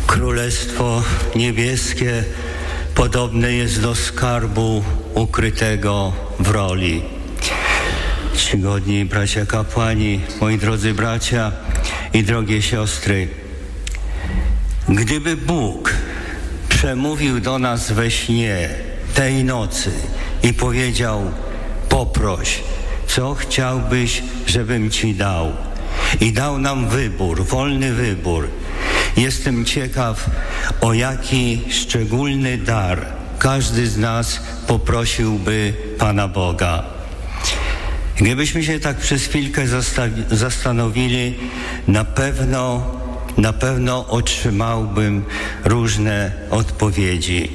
Królestwo niebieskie podobne jest do skarbu ukrytego w roli. Czcigodni bracia kapłani, moi drodzy bracia i drogie siostry, gdyby Bóg przemówił do nas we śnie tej nocy i powiedział: poproś, co chciałbyś, żebym Ci dał, i dał nam wybór, wolny wybór, jestem ciekaw, o jaki szczególny dar każdy z nas poprosiłby Pana Boga. Gdybyśmy się tak przez chwilkę zastanowili, na pewno otrzymałbym różne odpowiedzi.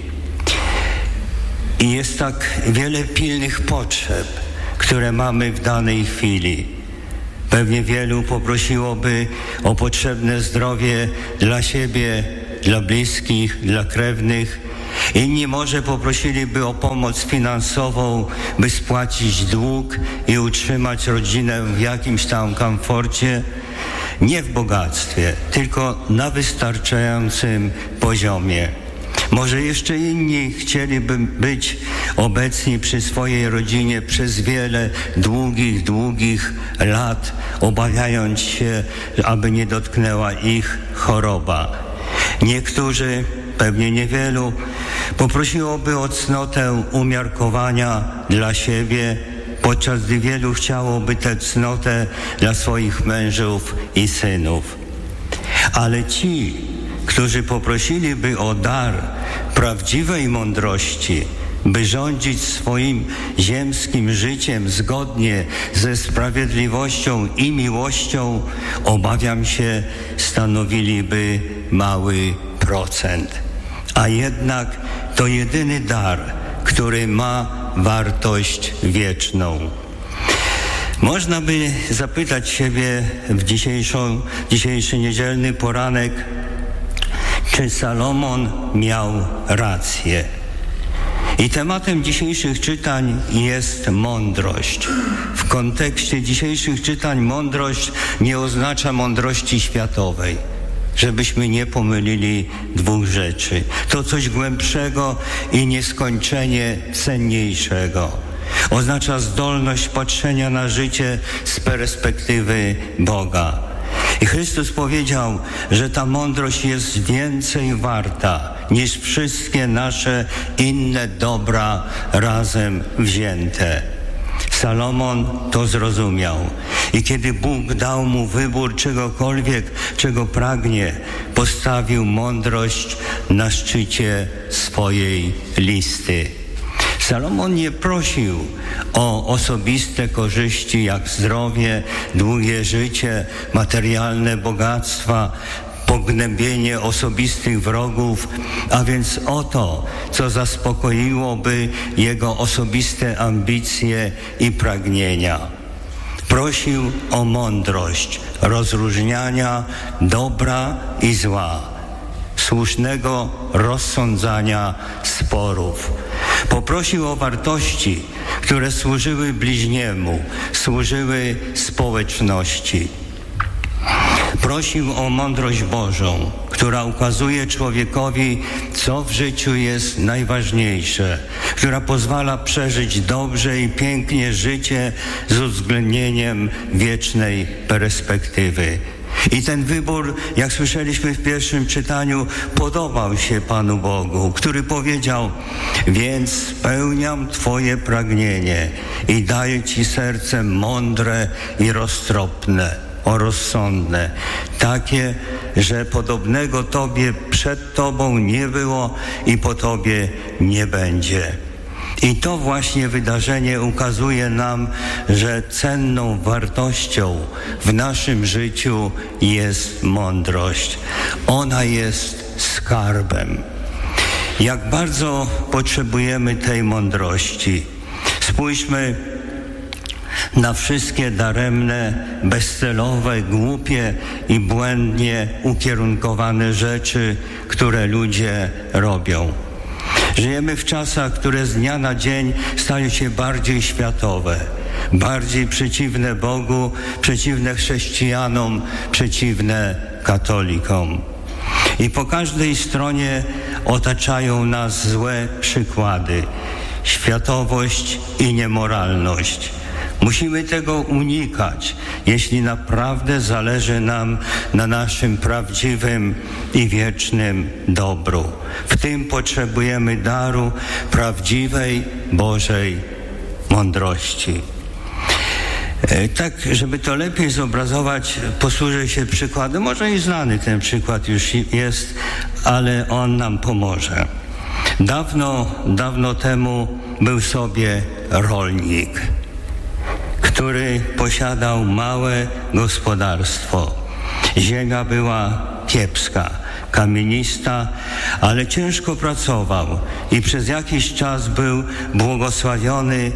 I jest tak wiele pilnych potrzeb, które mamy w danej chwili. Pewnie wielu poprosiłoby o potrzebne zdrowie dla siebie, dla bliskich, dla krewnych. Inni może poprosiliby o pomoc finansową, by spłacić dług i utrzymać rodzinę w jakimś tam komforcie. Nie w bogactwie, tylko na wystarczającym poziomie. Może jeszcze inni chcieliby być obecni przy swojej rodzinie przez wiele długich lat, obawiając się, aby nie dotknęła ich choroba. Niektórzy, pewnie niewielu, poprosiłoby o cnotę umiarkowania dla siebie, podczas gdy wielu chciałoby tę cnotę dla swoich mężów i synów. Ale ci, którzy poprosiliby o dar prawdziwej mądrości, by rządzić swoim ziemskim życiem zgodnie ze sprawiedliwością i miłością, obawiam się, stanowiliby mały procent. A jednak to jedyny dar, który ma wartość wieczną. Można by zapytać siebie w dzisiejszy niedzielny poranek, czy Salomon miał rację. I tematem dzisiejszych czytań jest mądrość. W kontekście dzisiejszych czytań mądrość nie oznacza mądrości światowej, żebyśmy nie pomylili dwóch rzeczy. To coś głębszego i nieskończenie cenniejszego. Oznacza zdolność patrzenia na życie z perspektywy Boga. I Chrystus powiedział, że ta mądrość jest więcej warta niż wszystkie nasze inne dobra razem wzięte. Salomon to zrozumiał i kiedy Bóg dał mu wybór czegokolwiek, czego pragnie, postawił mądrość na szczycie swojej listy. Salomon nie prosił o osobiste korzyści jak zdrowie, długie życie, materialne bogactwa, pognębienie osobistych wrogów, a więc o to, co zaspokoiłoby jego osobiste ambicje i pragnienia. Prosił o mądrość rozróżniania dobra i zła, słusznego rozsądzania sporów. Poprosił o wartości, które służyły bliźniemu, służyły społeczności. Prosił o mądrość Bożą, która ukazuje człowiekowi, co w życiu jest najważniejsze, która pozwala przeżyć dobrze i pięknie życie z uwzględnieniem wiecznej perspektywy. I ten wybór, jak słyszeliśmy w pierwszym czytaniu, podobał się Panu Bogu, który powiedział: więc spełniam Twoje pragnienie i daję Ci serce mądre i rozsądne, takie, że podobnego Tobie przed Tobą nie było i po Tobie nie będzie. I to właśnie wydarzenie ukazuje nam, że cenną wartością w naszym życiu jest mądrość. Ona jest skarbem. Jak bardzo potrzebujemy tej mądrości. Spójrzmy na wszystkie daremne, bezcelowe, głupie i błędnie ukierunkowane rzeczy, które ludzie robią. Żyjemy w czasach, które z dnia na dzień stają się bardziej światowe, bardziej przeciwne Bogu, przeciwne chrześcijanom, przeciwne katolikom. I po każdej stronie otaczają nas złe przykłady, światowość i niemoralność. Musimy tego unikać, jeśli naprawdę zależy nam na naszym prawdziwym i wiecznym dobru. W tym potrzebujemy daru prawdziwej Bożej mądrości. Tak, żeby to lepiej zobrazować, posłużę się przykładem. Może i znany ten przykład już jest, ale on nam pomoże. Dawno temu był sobie rolnik, który posiadał małe gospodarstwo. Ziemia była kiepska, kamienista, ale ciężko pracował i przez jakiś czas był błogosławiony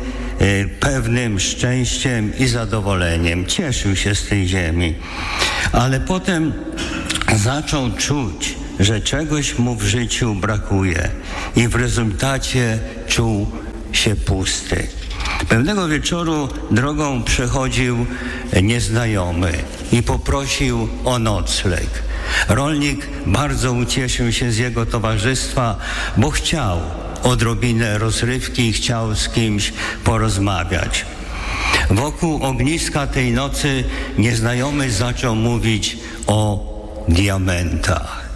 pewnym szczęściem i zadowoleniem. Cieszył się z tej ziemi. Ale potem zaczął czuć, że czegoś mu w życiu brakuje i w rezultacie czuł się pusty. Pewnego wieczoru drogą przechodził nieznajomy i poprosił o nocleg. Rolnik bardzo ucieszył się z jego towarzystwa, bo chciał odrobinę rozrywki i chciał z kimś porozmawiać. Wokół ogniska tej nocy nieznajomy zaczął mówić o diamentach.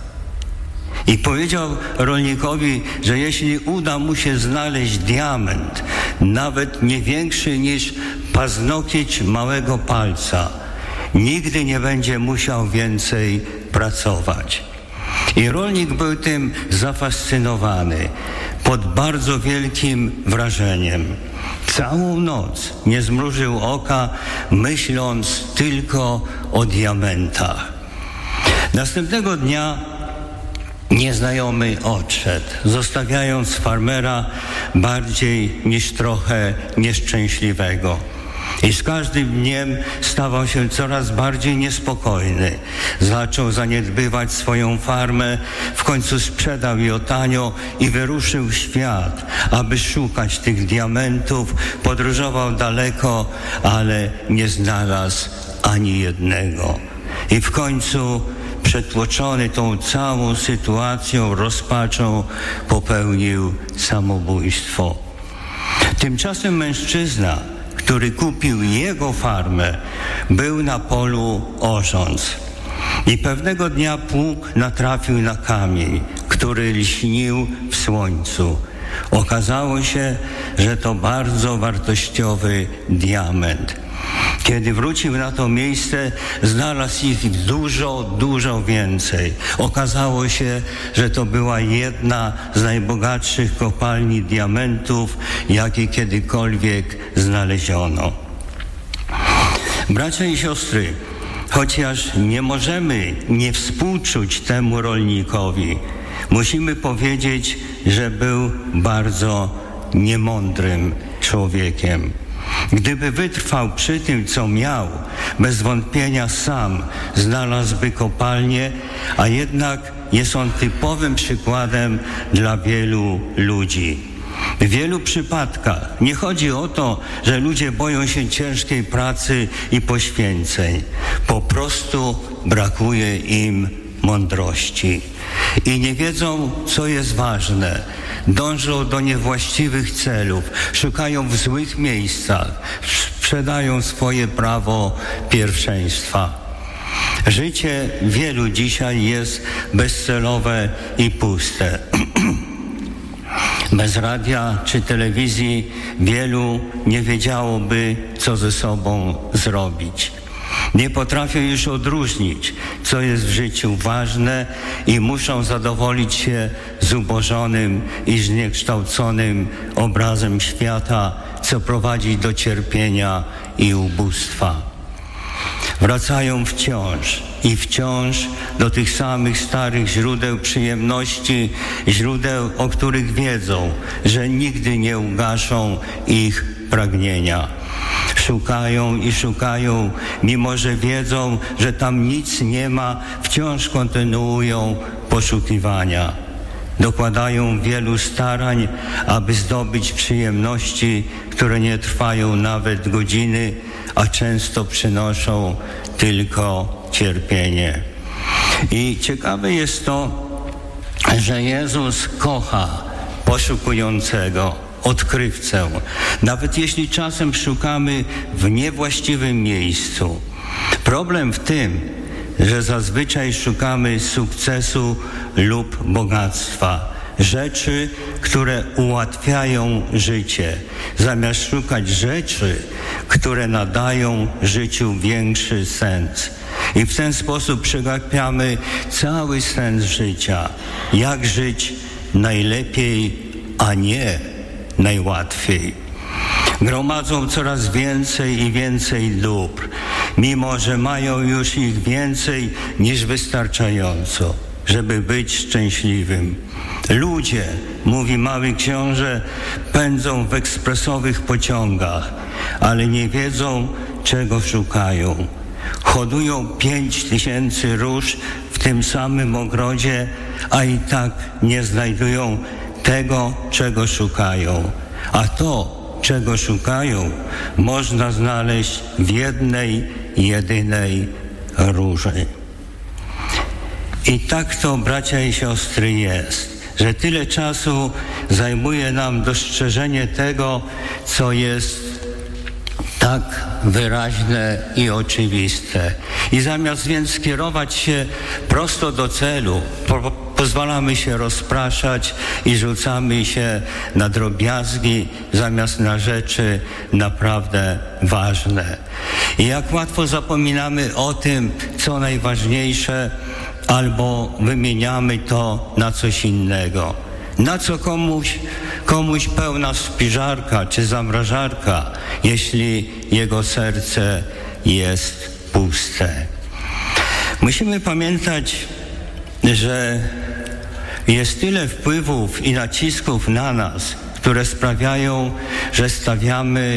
I powiedział rolnikowi, że jeśli uda mu się znaleźć diament, nawet nie większy niż paznokieć małego palca, nigdy nie będzie musiał więcej pracować. I rolnik był tym zafascynowany, pod bardzo wielkim wrażeniem. Całą noc nie zmrużył oka, myśląc tylko o diamentach. Następnego dnia nieznajomy odszedł, zostawiając farmera bardziej niż trochę nieszczęśliwego. I z każdym dniem stawał się coraz bardziej niespokojny. Zaczął zaniedbywać swoją farmę, w końcu sprzedał ją tanio i wyruszył w świat, aby szukać tych diamentów. Podróżował daleko, ale nie znalazł ani jednego. I w końcu, przetłoczony tą całą sytuacją, rozpaczą, popełnił samobójstwo. Tymczasem mężczyzna, który kupił jego farmę, był na polu orząc. I pewnego dnia pług natrafił na kamień, który lśnił w słońcu. Okazało się, że to bardzo wartościowy diament. Kiedy wrócił na to miejsce, znalazł ich dużo więcej. Okazało się, że to była jedna z najbogatszych kopalni diamentów, jakie kiedykolwiek znaleziono. Bracia i siostry, chociaż nie możemy nie współczuć temu rolnikowi, musimy powiedzieć, że był bardzo niemądrym człowiekiem. Gdyby wytrwał przy tym, co miał, bez wątpienia sam znalazłby kopalnię, a jednak jest on typowym przykładem dla wielu ludzi. W wielu przypadkach nie chodzi o to, że ludzie boją się ciężkiej pracy i poświęceń. Po prostu brakuje im mądrości i nie wiedzą, co jest ważne. Dążą do niewłaściwych celów, szukają w złych miejscach, sprzedają swoje prawo pierwszeństwa. Życie wielu dzisiaj jest bezcelowe i puste. Bez radia czy telewizji wielu nie wiedziałoby, co ze sobą zrobić. Nie potrafią już odróżnić, co jest w życiu ważne i muszą zadowolić się zubożonym i zniekształconym obrazem świata, co prowadzi do cierpienia i ubóstwa. Wracają wciąż do tych samych starych źródeł przyjemności, źródeł, o których wiedzą, że nigdy nie ugaszą ich pragnienia. Szukają, mimo że wiedzą, że tam nic nie ma, wciąż kontynuują poszukiwania. Dokładają wielu starań, aby zdobyć przyjemności, które nie trwają nawet godziny, a często przynoszą tylko cierpienie. I ciekawe jest to, że Jezus kocha poszukującego, odkrywcę. Nawet jeśli czasem szukamy w niewłaściwym miejscu. Problem w tym, że zazwyczaj szukamy sukcesu lub bogactwa. Rzeczy, które ułatwiają życie, zamiast szukać rzeczy, które nadają życiu większy sens. I w ten sposób przegapiamy cały sens życia. Jak żyć najlepiej, a nie najłatwiej. Gromadzą coraz więcej i więcej dóbr, mimo że mają już ich więcej niż wystarczająco, żeby być szczęśliwym. Ludzie, mówi mały książę, pędzą w ekspresowych pociągach, ale nie wiedzą, czego szukają. Hodują 5000 róż w tym samym ogrodzie, a i tak nie znajdują tego, czego szukają. A to, czego szukają, można znaleźć w jednej, jedynej róży. I tak to, bracia i siostry, jest, że tyle czasu zajmuje nam dostrzeżenie tego, co jest tak wyraźne i oczywiste. I zamiast więc kierować się prosto do celu, pozwalamy się rozpraszać i rzucamy się na drobiazgi zamiast na rzeczy naprawdę ważne. I jak łatwo zapominamy o tym, co najważniejsze, albo wymieniamy to na coś innego. Na co komuś pełna spiżarka czy zamrażarka, jeśli jego serce jest puste. Musimy pamiętać, że jest tyle wpływów i nacisków na nas, które sprawiają, że stawiamy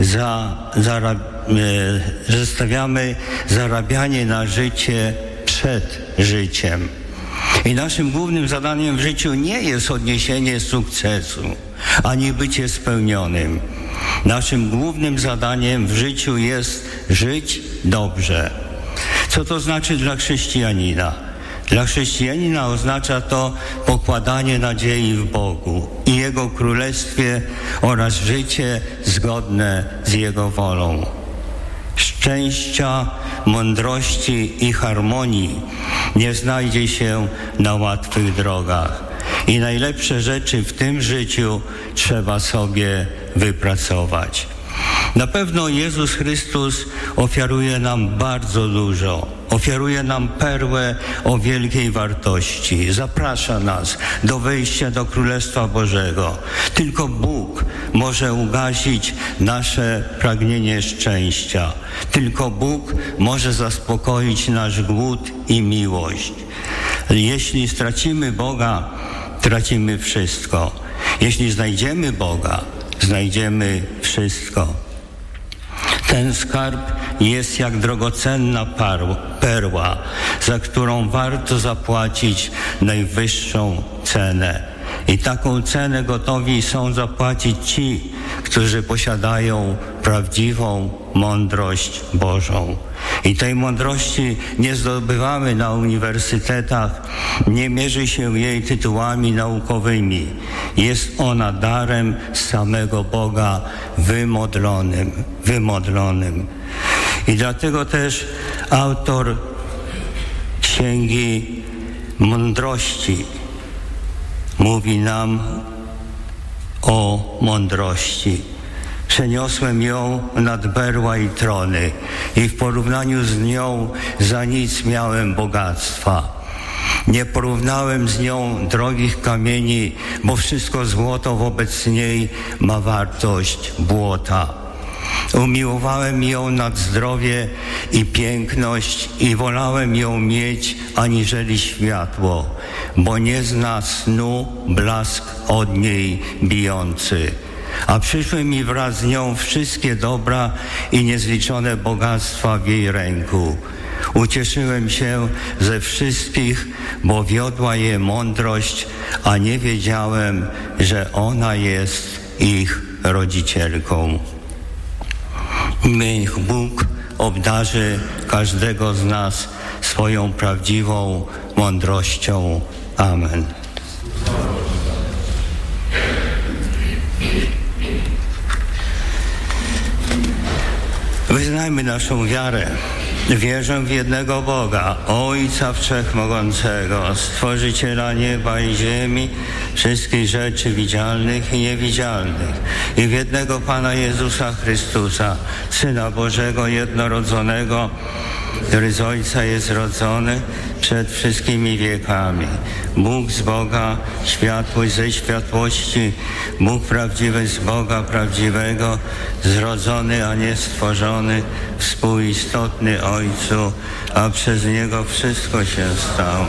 zarabianie na życie przed życiem. I naszym głównym zadaniem w życiu nie jest odniesienie sukcesu, ani bycie spełnionym. Naszym głównym zadaniem w życiu jest żyć dobrze. Co to znaczy dla chrześcijanina? Dla chrześcijanina oznacza to pokładanie nadziei w Bogu i Jego Królestwie oraz życie zgodne z Jego wolą. Szczęścia, mądrości i harmonii nie znajdzie się na łatwych drogach. I najlepsze rzeczy w tym życiu trzeba sobie wypracować. Na pewno Jezus Chrystus ofiaruje nam bardzo dużo. Ofiaruje nam perłę o wielkiej wartości. Zaprasza nas do wejścia do Królestwa Bożego. Tylko Bóg może ugasić nasze pragnienie szczęścia. Tylko Bóg może zaspokoić nasz głód i miłość. Jeśli stracimy Boga, tracimy wszystko. Jeśli znajdziemy Boga, znajdziemy wszystko. Ten skarb jest jak drogocenna perła, za którą warto zapłacić najwyższą cenę. I taką cenę gotowi są zapłacić ci, którzy posiadają prawdziwą mądrość Bożą. I tej mądrości nie zdobywamy na uniwersytetach, nie mierzy się jej tytułami naukowymi. Jest ona darem z samego Boga wymodlonym. I dlatego też autor Księgi Mądrości mówi nam o mądrości. Przeniosłem ją nad berła i trony i w porównaniu z nią za nic miałem bogactwa. Nie porównałem z nią drogich kamieni, bo wszystko złoto wobec niej ma wartość błota. Umiłowałem ją nad zdrowie i piękność i wolałem ją mieć aniżeli światło, bo nie zna snu blask od niej bijący. A przyszły mi wraz z nią wszystkie dobra i niezliczone bogactwa w jej ręku. Ucieszyłem się ze wszystkich, bo wiodła je mądrość, a nie wiedziałem, że ona jest ich rodzicielką. Niech Bóg obdarzy każdego z nas swoją prawdziwą mądrością. Amen. Wyznajmy naszą wiarę. Wierzę w jednego Boga, Ojca Wszechmogącego, Stworzyciela nieba i ziemi, wszystkich rzeczy widzialnych i niewidzialnych, i w jednego Pana Jezusa Chrystusa, Syna Bożego jednorodzonego, który z Ojca jest rodzony przed wszystkimi wiekami. Bóg z Boga, światłość ze światłości, Bóg prawdziwy z Boga prawdziwego, zrodzony, a nie stworzony, współistotny Ojcu, a przez Niego wszystko się stało.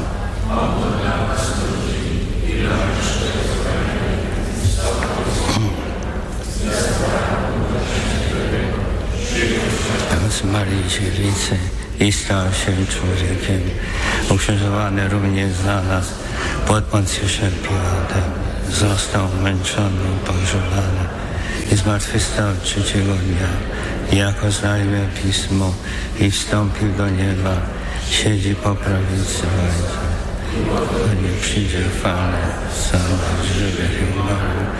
Z Maryi Dziewicy i stał się człowiekiem, ukrzyżowany również za nas pod Poncjuszem Piłatem, został męczony i pogrzebany i zmartwychwstał trzeciego dnia, jako znajmie Pismo, i wstąpił do nieba, siedzi po prawicy Ojca, nie przyjdzie chwale, sam żywych i umarłych.